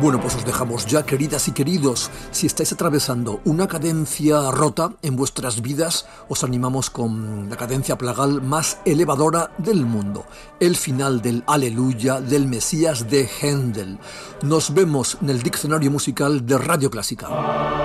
Bueno, pues os dejamos ya, queridas y queridos. Si estáis atravesando una cadencia rota en vuestras vidas, os animamos con la cadencia plagal más elevadora del mundo, el final del Aleluya del Mesías de Händel. Nos vemos en el diccionario musical de Radio Clásica.